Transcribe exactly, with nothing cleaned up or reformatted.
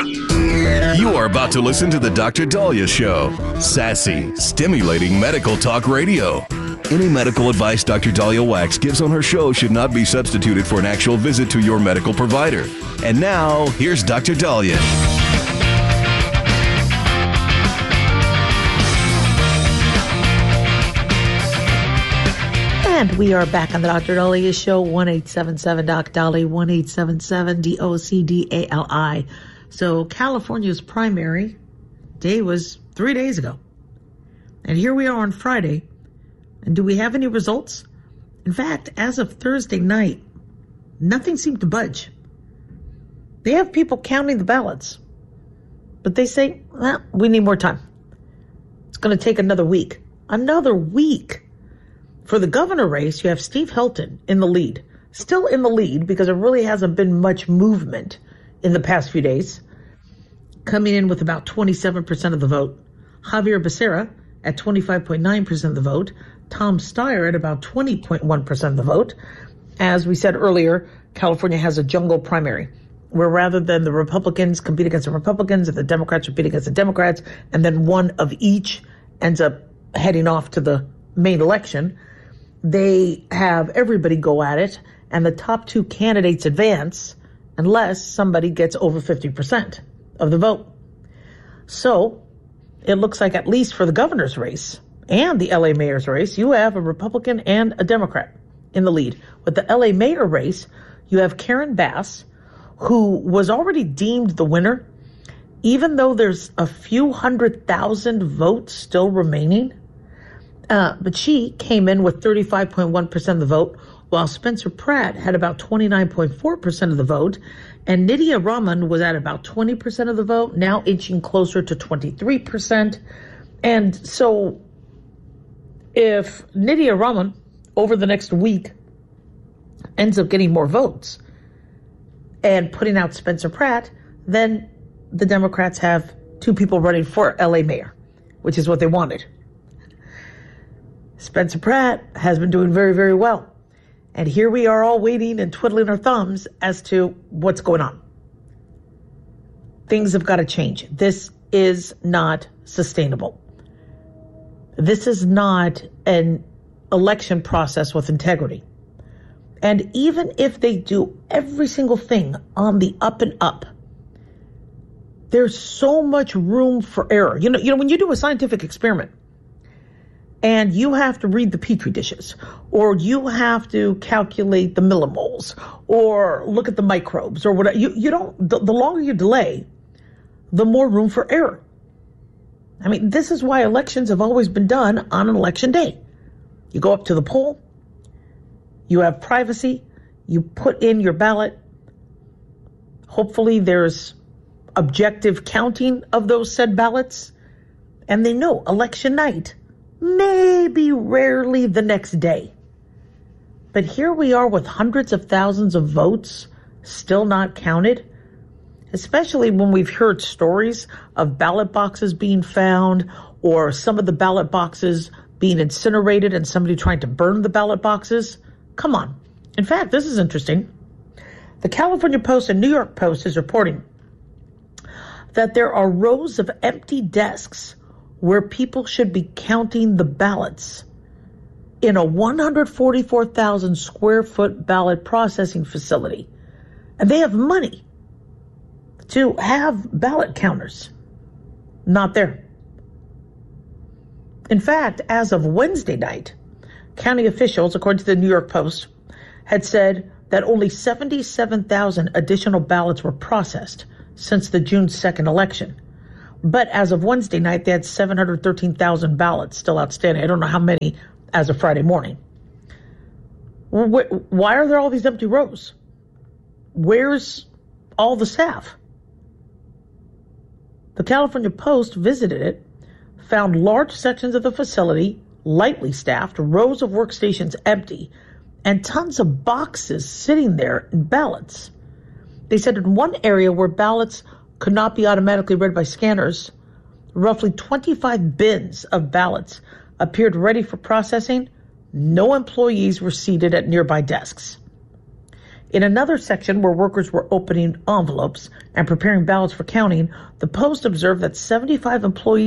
You are about to listen to the Doctor Daliah Show. Sassy, stimulating medical talk radio. Any medical advice Doctor Daliah Wax gives on her show should not be substituted for an actual visit to your medical provider. And now, here's Doctor Daliah. And we are back on the Doctor Daliah Show, one eight seven seven Doc Dolly, one eight seven seven D O C D A L I. So California's primary day was three days ago. And here we are on Friday. And do we have any results? In fact, as of Thursday night, nothing seemed to budge. They have people counting the ballots. But they say, well, we need more time. It's going to take another week. Another week. For the governor race, you have Steve Helton in the lead. Still in the lead because there really hasn't been much movement in the past few days. Coming in with about twenty-seven percent of the vote. Javier Becerra at twenty-five point nine percent of the vote. Tom Steyer at about twenty point one percent of the vote. As we said earlier, California has a jungle primary, where rather than the Republicans compete against the Republicans and the Democrats compete against the Democrats, and then one of each ends up heading off to the main election, they have everybody go at it, and the top two candidates advance unless somebody gets over fifty percent of the vote. So it looks like, at least for the governor's race and the L A mayor's race, you have a Republican and a Democrat in the lead. With the L A mayor race, you have Karen Bass, who was already deemed the winner, even though there's a few hundred thousand votes still remaining. Uh, but she came in with thirty-five point one percent of the vote, while Spencer Pratt had about twenty-nine point four percent of the vote, and Nydia Raman was at about twenty percent of the vote, now inching closer to twenty-three percent. And so if Nydia Raman, over the next week, ends up getting more votes and putting out Spencer Pratt, then the Democrats have two people running for L A mayor, which is what they wanted. Spencer Pratt has been doing very, very well. And here we are all waiting and twiddling our thumbs as to what's going on. Things have got to change. This is not sustainable. This is not an election process with integrity. And even if they do every single thing on the up and up, there's so much room for error. You know, you know, when you do a scientific experiment, and you have to read the Petri dishes, or you have to calculate the millimoles, or look at the microbes, or whatever. You, you don't, the, the longer you delay, the more room for error. I mean, this is why elections have always been done on an election day. You go up to the poll, you have privacy, you put in your ballot. Hopefully there's objective counting of those said ballots, and they know election night, maybe rarely the next day. But here we are with hundreds of thousands of votes still not counted, especially when we've heard stories of ballot boxes being found, or some of the ballot boxes being incinerated and somebody trying to burn the ballot boxes. Come on. In fact, this is interesting. The California Post and New York Post is reporting that there are rows of empty desks where people should be counting the ballots in a one hundred forty-four thousand square foot ballot processing facility. And they have money to have ballot counters. Not there. In fact, as of Wednesday night, county officials, according to the New York Post, had said that only seventy-seven thousand additional ballots were processed since the June second election. But as of Wednesday night, they had seven hundred thirteen thousand ballots still outstanding. I don't know how many as of Friday morning. Why are there all these empty rows? Where's all the staff? The California Post visited it, found large sections of the facility lightly staffed, rows of workstations empty, and tons of boxes sitting there in ballots. They said in one area where ballots could not be automatically read by scanners, roughly twenty-five bins of ballots appeared ready for processing. No employees were seated at nearby desks. In another section where workers were opening envelopes and preparing ballots for counting, the Post observed that seventy-five employees